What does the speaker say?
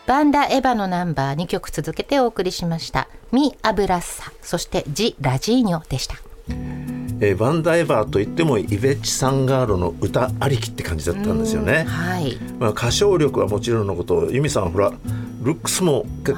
バンダ・エヴァのナンバー2曲続けてお送りしました。ミ・アブラッサ、そしてジ・ラジーニョでした。 バンダ・エヴァといってもイベッチ・サンガーロの歌ありきって感じだったんですよね。 はい、 歌唱力はもちろんのこと、由美さんほらルックスも結